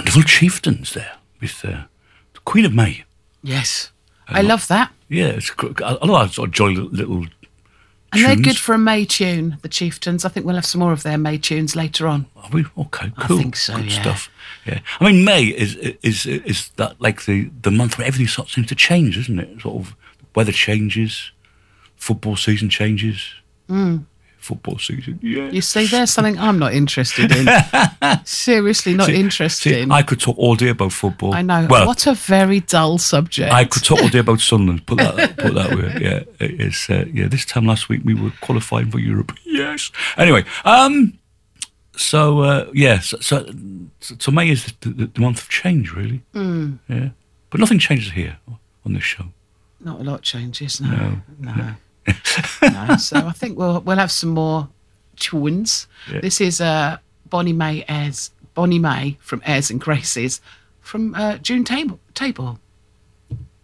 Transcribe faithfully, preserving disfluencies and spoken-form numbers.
Little Chieftains there with uh, the Queen of May. Yes. I love that. Yeah, it's a lot of sort of jolly little And they're tunes. good for a May tune, the Chieftains. I think we'll have some more of their May tunes later on. Are we? Okay, I cool. think so, Good yeah. stuff. Yeah. I mean, May is is is that like the, the month where everything sort of seems to change, isn't it? Sort of weather changes, football season changes. Mm. Football season, yeah. You see, there's something I'm not interested in. Seriously, not See- interested see, in. I could talk all day about football. I know. Well, What a very dull subject. I could talk all day about Sunderland. Put that, put that way. Yeah, it is. Uh, yeah, this time last week we were qualifying for Europe. Yes. Anyway, um, so uh, yeah, so, so, so May is the, the, the month of change, really. Mm. Yeah, but nothing changes here on this show. Not a lot changes, no. No. No. no. No. So I think we'll we'll have some more tunes. Yeah. This is uh, Bonnie May Ayres, Bonnie May from Airs and Graces from uh, June Table. Table.